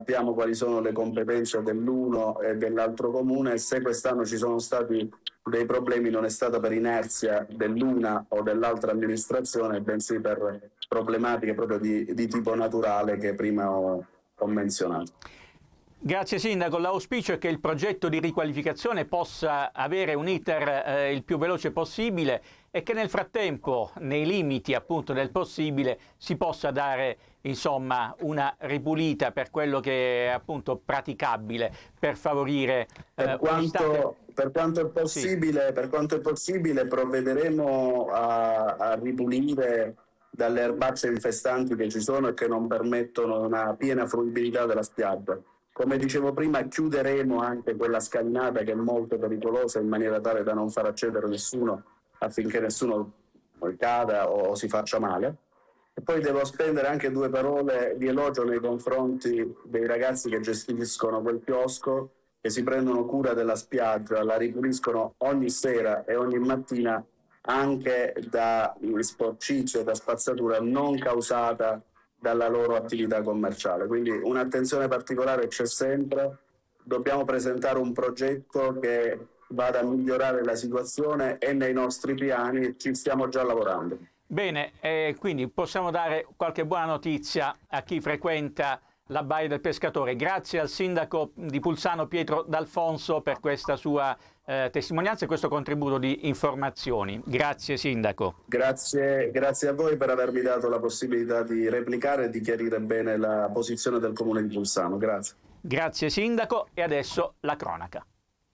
sappiamo quali sono le competenze dell'uno e dell'altro comune, e se quest'anno ci sono stati dei problemi non è stata per inerzia dell'una o dell'altra amministrazione, bensì per problematiche proprio di tipo naturale che prima ho menzionato. Grazie Sindaco, l'auspicio è che il progetto di riqualificazione possa avere un iter il più veloce possibile e che nel frattempo, nei limiti appunto del possibile, si possa dare insomma una ripulita per quello che è appunto praticabile per favorire per quanto è possibile, sì. per quanto è possibile provvederemo a ripulire dalle erbacce infestanti che ci sono e che non permettono una piena fruibilità della spiaggia. Come dicevo prima, chiuderemo anche quella scalinata che è molto pericolosa in maniera tale da non far accedere nessuno, affinché nessuno cada o si faccia male. E poi devo spendere anche 2 parole di elogio nei confronti dei ragazzi che gestiscono quel chiosco, che si prendono cura della spiaggia, la ripuliscono ogni sera e ogni mattina anche da sporcizio e da spazzatura non causata dalla loro attività commerciale. Quindi un'attenzione particolare c'è sempre. Dobbiamo presentare un progetto che vada a migliorare la situazione e nei nostri piani ci stiamo già lavorando. Bene, quindi possiamo dare qualche buona notizia a chi frequenta la Baia del Pescatore. Grazie al sindaco di Pulsano Pietro D'Alfonso per questa sua testimonianza e questo contributo di informazioni. Grazie sindaco. Grazie a voi per avermi dato la possibilità di replicare e di chiarire bene la posizione del Comune di Pulsano. Grazie. Grazie sindaco e adesso la cronaca.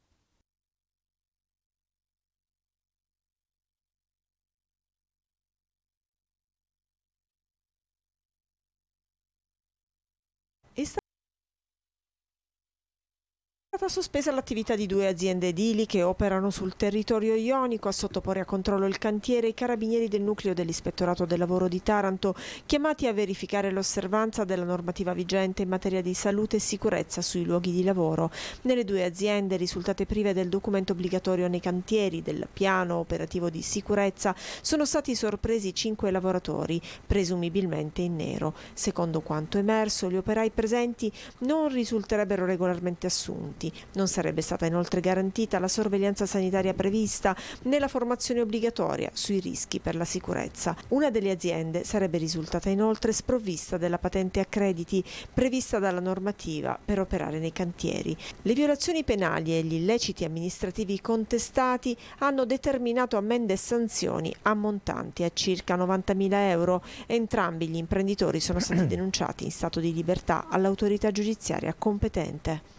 È stata sospesa l'attività di 2 aziende edili che operano sul territorio ionico. A sottoporre a controllo il cantiere i carabinieri del nucleo dell'Ispettorato del Lavoro di Taranto, chiamati a verificare l'osservanza della normativa vigente in materia di salute e sicurezza sui luoghi di lavoro. Nelle 2 aziende risultate prive del documento obbligatorio nei cantieri del piano operativo di sicurezza sono stati sorpresi 5 lavoratori, presumibilmente in nero. Secondo quanto emerso, gli operai presenti non risulterebbero regolarmente assunti. Non sarebbe stata inoltre garantita la sorveglianza sanitaria prevista nella formazione obbligatoria sui rischi per la sicurezza. Una delle aziende sarebbe risultata inoltre sprovvista della patente a crediti prevista dalla normativa per operare nei cantieri. Le violazioni penali e gli illeciti amministrativi contestati hanno determinato ammende e sanzioni ammontanti a circa 90.000 euro. Entrambi gli imprenditori sono stati denunciati in stato di libertà all'autorità giudiziaria competente.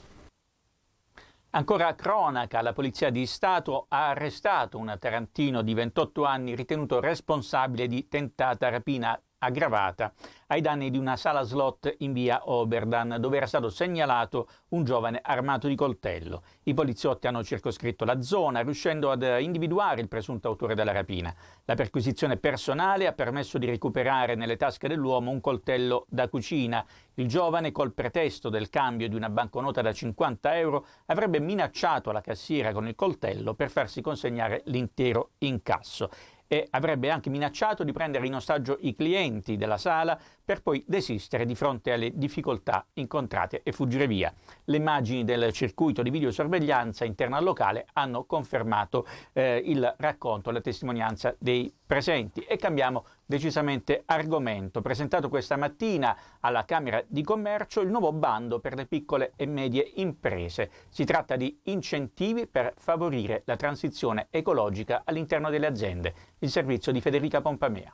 Ancora cronaca, la Polizia di Stato ha arrestato un tarantino di 28 anni ritenuto responsabile di tentata rapina aggravata ai danni di una sala slot in via Oberdan, dove era stato segnalato un giovane armato di coltello. I poliziotti hanno circoscritto la zona, riuscendo ad individuare il presunto autore della rapina. La perquisizione personale ha permesso di recuperare nelle tasche dell'uomo un coltello da cucina. Il giovane, col pretesto del cambio di una banconota da 50 euro, avrebbe minacciato la cassiera con il coltello per farsi consegnare l'intero incasso. E avrebbe anche minacciato di prendere in ostaggio i clienti della sala per poi desistere di fronte alle difficoltà incontrate e fuggire via. Le immagini del circuito di videosorveglianza interno al locale hanno confermato il racconto, la testimonianza dei presenti. E cambiamo decisamente argomento. Presentato questa mattina alla Camera di Commercio il nuovo bando per le piccole e medie imprese. Si tratta di incentivi per favorire la transizione ecologica all'interno delle aziende. Il servizio di Federica Pompamea.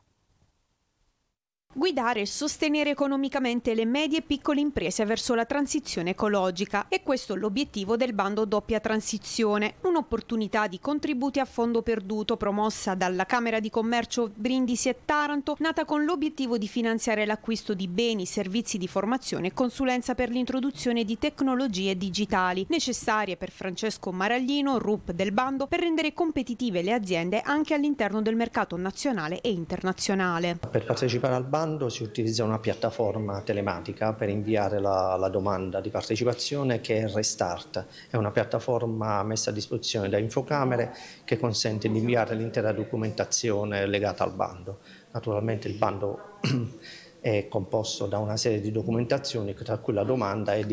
Guidare e sostenere economicamente le medie e piccole imprese verso la transizione ecologica. E questo è l'obiettivo del bando Doppia Transizione, un'opportunità di contributi a fondo perduto promossa dalla Camera di Commercio Brindisi e Taranto, nata con l'obiettivo di finanziare l'acquisto di beni, servizi di formazione e consulenza per l'introduzione di tecnologie digitali, necessarie per Francesco Maraglino, RUP del bando, per rendere competitive le aziende anche all'interno del mercato nazionale e internazionale. Per partecipare al bando si utilizza una piattaforma telematica per inviare la domanda di partecipazione, che è Restart. È una piattaforma messa a disposizione da Infocamere che consente di inviare l'intera documentazione legata al bando. Naturalmente il bando è composto da una serie di documentazioni, tra cui la domanda è di